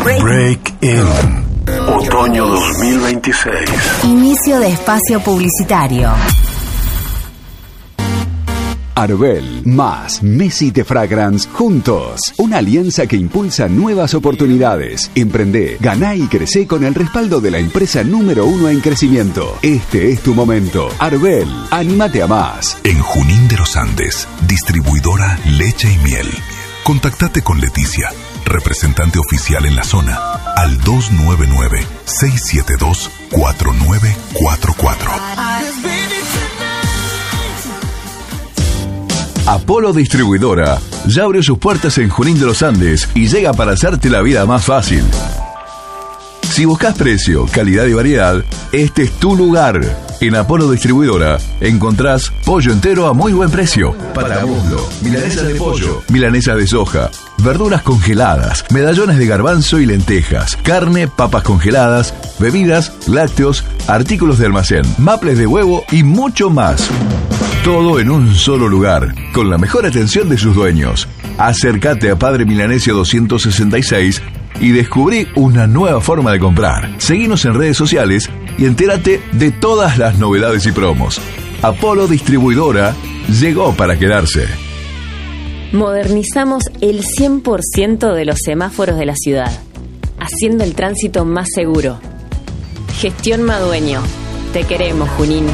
Break In. Otoño 2026. Inicio de espacio publicitario. Arbel más Messi de Fragrance juntos. Una alianza que impulsa nuevas oportunidades. Emprendé, ganá y crecé con el respaldo de la empresa número 1 en crecimiento. Este es tu momento. Arbel, anímate a más. En Junín de los Andes, distribuidora Leche y Miel. Contactate con Leticia, representante oficial en la zona, al 299-672-4944. Apolo Distribuidora ya abrió sus puertas en Junín de los Andes y llega para hacerte la vida más fácil. Si buscas precio, calidad y variedad, este es tu lugar. En Apolo Distribuidora encontrás pollo entero a muy buen precio, patamuslo, milanesa de pollo, milanesa de soja, verduras congeladas, medallones de garbanzo y lentejas, carne, papas congeladas, bebidas, lácteos, artículos de almacén, maples de huevo y mucho más. Todo en un solo lugar, con la mejor atención de sus dueños. Acércate a Padre Milanesio 266 y descubrí una nueva forma de comprar. Seguinos en redes sociales y entérate de todas las novedades y promos. Apolo Distribuidora llegó para quedarse. Modernizamos el 100% de los semáforos de la ciudad, haciendo el tránsito más seguro. Gestión Madueño. Te queremos, Junín.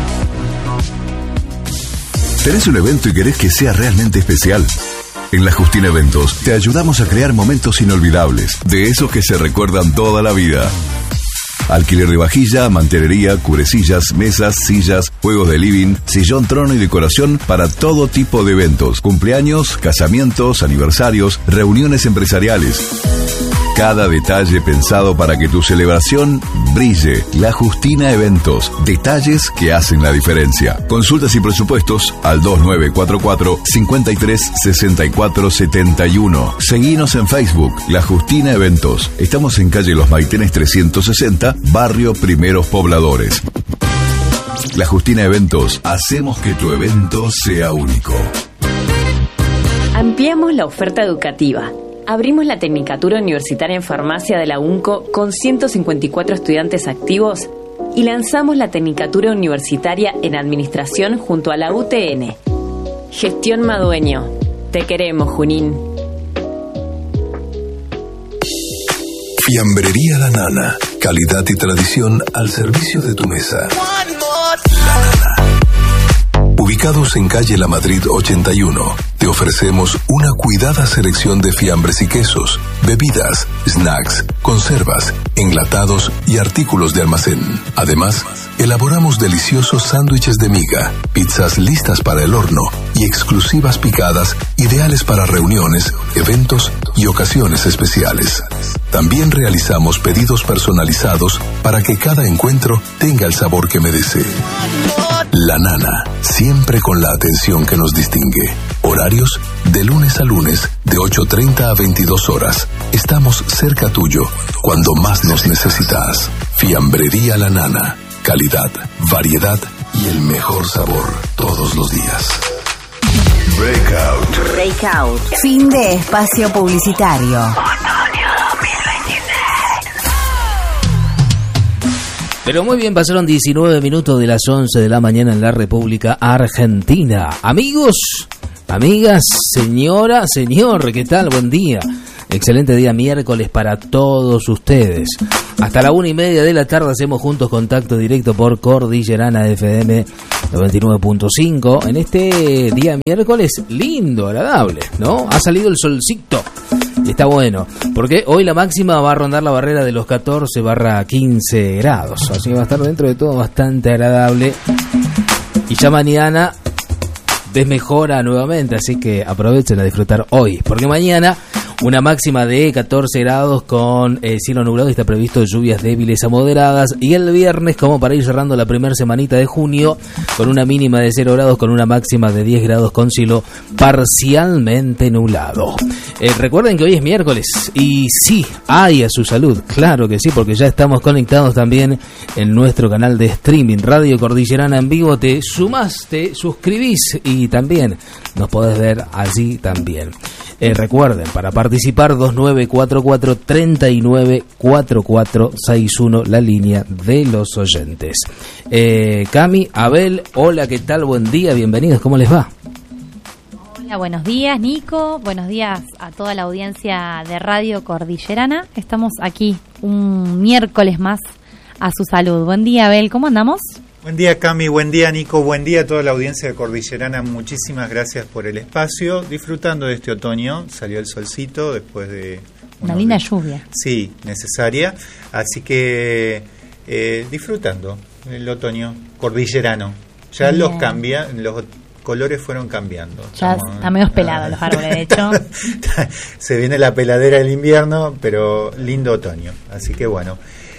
¿Tenés un evento y querés que sea realmente especial? En La Justina Eventos te ayudamos a crear momentos inolvidables, de esos que se recuerdan toda la vida. Alquiler de vajilla, mantelería, cubrecillas, mesas, sillas, juegos de living, sillón, trono y decoración para todo tipo de eventos, cumpleaños, casamientos, aniversarios, reuniones empresariales. Cada detalle pensado para que tu celebración brille. La Justina Eventos. Detalles que hacen la diferencia. Consultas y presupuestos al 2944-536471. Seguinos en Facebook. La Justina Eventos. Estamos en calle Los Maitenes 360, barrio Primeros Pobladores. La Justina Eventos. Hacemos que tu evento sea único. Ampliamos la oferta educativa. Abrimos la Tecnicatura Universitaria en Farmacia de la UNCO con 154 estudiantes activos y lanzamos la Tecnicatura Universitaria en Administración junto a la UTN. Gestión Madueño. Te queremos, Junín. Fiambrería La Nana. Calidad y tradición al servicio de tu mesa. La Nana. Ubicados en calle La Madrid 81, te ofrecemos una cuidada selección de fiambres y quesos, bebidas, snacks, conservas, enlatados y artículos de almacén. Además, elaboramos deliciosos sándwiches de miga, pizzas listas para el horno y exclusivas picadas ideales para reuniones, eventos y ocasiones especiales. También realizamos pedidos personalizados para que cada encuentro tenga el sabor que merece. La Nana, siempre con la atención que nos distingue. Horarios de lunes a lunes, de 8:30 a 22 horas. Estamos cerca tuyo, cuando más nos necesitas. Fiambrería La Nana. Calidad, variedad y el mejor sabor todos los días. Breakout. Fin de espacio publicitario. Pero muy bien, pasaron 19 minutos de las 11 de la mañana en la República Argentina. Amigos, amigas, señora, señor, ¿qué tal? Buen día. Excelente día miércoles para todos ustedes. Hasta la 1:30 de la tarde hacemos juntos contacto directo por Cordillerana FM 99.5. En este día miércoles lindo, agradable, ¿no? Ha salido el solcito. Y está bueno, porque hoy la máxima va a rondar la barrera de los 14/15 grados. Así que va a estar dentro de todo bastante agradable. Y ya mañana desmejora nuevamente, así que aprovechen a disfrutar hoy. Porque mañana una máxima de 14 grados con cielo nublado y está previsto lluvias débiles a moderadas. Y el viernes, como para ir cerrando la primera semanita de junio, con una mínima de 0 grados, con una máxima de 10 grados con cielo parcialmente nublado. Recuerden que hoy es miércoles y sí, hay a su salud, claro que sí, porque ya estamos conectados también en nuestro canal de streaming, Radio Cordillerana en vivo. Te sumás, te suscribís y también nos podés ver allí también. Recuerden, para participar 2944-394461, la línea de los oyentes. Cami, Abel, hola, ¿qué tal? Buen día, bienvenidos, ¿cómo les va? Hola, buenos días, Nico, buenos días a toda la audiencia de Radio Cordillerana. Estamos aquí un miércoles más a su salud. Buen día, Abel, ¿cómo andamos? Buen día, Cami, buen día, Nico, buen día a toda la audiencia de Cordillerana. Muchísimas gracias por el espacio. Disfrutando de este otoño, salió el solcito después de una linda lluvia. Sí, necesaria. Así que disfrutando el otoño cordillerano. Ya bien. Los colores fueron cambiando. Ya están medio pelados los árboles, de hecho. Se viene la peladera del invierno, pero lindo otoño. Así que bueno.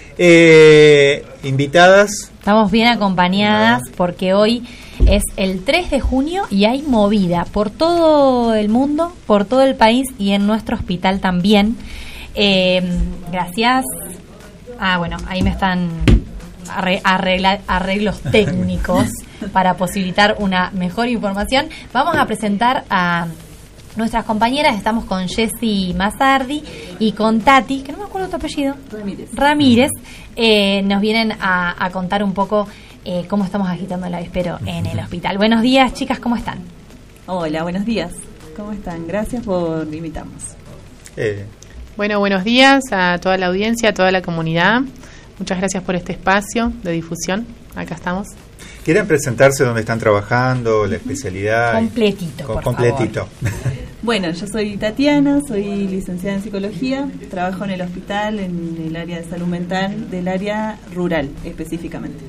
Invitadas. Estamos bien acompañadas porque hoy es el 3 de junio y hay movida por todo el mundo, por todo el país y en nuestro hospital también. Gracias. Bueno, ahí me están arreglos técnicos para posibilitar una mejor información. Vamos a presentar a nuestras compañeras. Estamos con Jessy Mazzardi y con Tati, que no me acuerdo tu apellido, Ramírez. Nos vienen a contar un poco cómo estamos agitando el avispero en el hospital. Buenos días, chicas, ¿cómo están? Hola, buenos días. ¿Cómo están? Gracias por invitarnos. Bueno, buenos días a toda la audiencia, a toda la comunidad. Muchas gracias por este espacio de difusión. Acá estamos. ¿Quieren presentarse dónde están trabajando, la especialidad? Completito, por completito. Favor. Bueno, yo soy Tatiana, soy licenciada en psicología, trabajo en el hospital, en el área de salud mental, del área rural específicamente.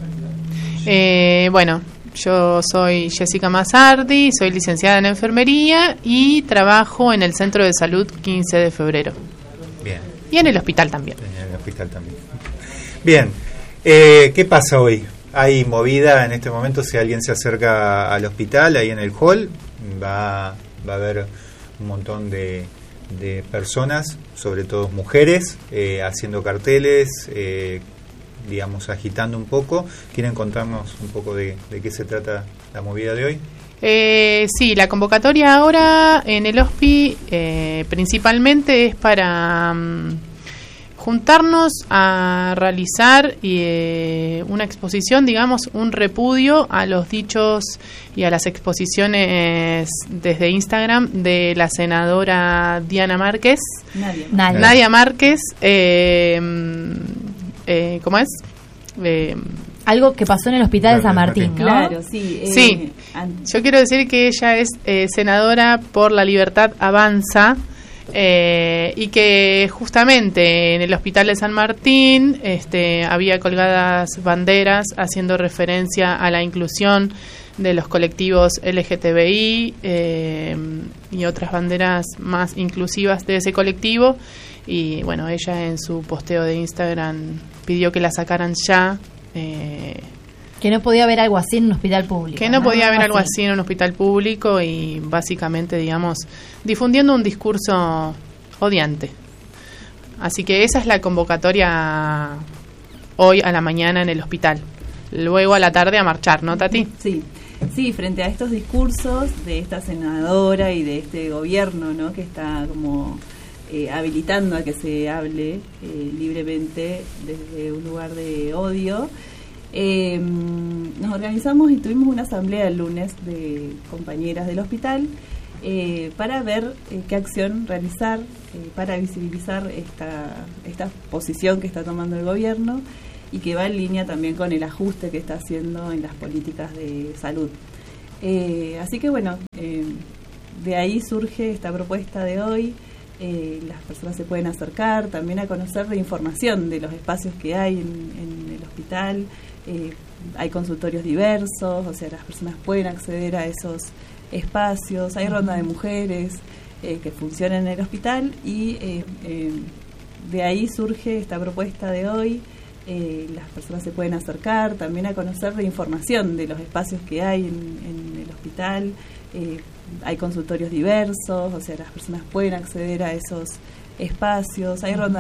Bueno, yo soy Jessica Mazzardi, soy licenciada en enfermería y trabajo en el Centro de Salud 15 de Febrero. Bien. Y en el hospital también. En el hospital también. Bien, ¿qué pasa hoy? Hay movida en este momento. Si alguien se acerca al hospital, ahí en el hall, va a haber un montón de personas, sobre todo mujeres, haciendo carteles, digamos, agitando un poco. ¿Quieren contarnos un poco de qué se trata la movida de hoy? Sí, la convocatoria ahora en el HOSPI principalmente es para juntarnos a realizar una exposición, digamos, un repudio a los dichos y a las exposiciones desde Instagram de la senadora Diana Márquez. Nadia Márquez. ¿Cómo es? Algo que pasó en el hospital de San Martín, ¿no? Claro, sí. Sí, yo quiero decir que ella es senadora por la Libertad Avanza. Y que justamente en el hospital de San Martín había colgadas banderas haciendo referencia a la inclusión de los colectivos LGTBI y otras banderas más inclusivas de ese colectivo. Y bueno, ella en su posteo de Instagram pidió que la sacaran ya. Que no podía haber algo así en un hospital público. Que no podía haber algo así en un hospital público y básicamente, digamos, difundiendo un discurso odiante. Así que esa es la convocatoria hoy a la mañana en el hospital. Luego a la tarde a marchar, ¿no, Tati? Sí, frente a estos discursos de esta senadora y de este gobierno, ¿no?, que está como habilitando a que se hable libremente desde un lugar de odio. Nos organizamos y tuvimos una asamblea el lunes de compañeras del hospital para ver qué acción realizar para visibilizar esta posición que está tomando el gobierno y que va en línea también con el ajuste que está haciendo en las políticas de salud. Así que bueno, de ahí surge esta propuesta de hoy. Las personas se pueden acercar también a conocer la información de los espacios que hay en el hospital. Hay consultorios diversos, o sea, las personas pueden acceder a esos espacios. Hay ronda de mujeres que funcionan en el hospital y de ahí surge esta propuesta de hoy. Las personas se pueden acercar también a conocer la información de los espacios que hay en el hospital. Hay consultorios diversos, o sea, las personas pueden acceder a esos espacios. Hay ronda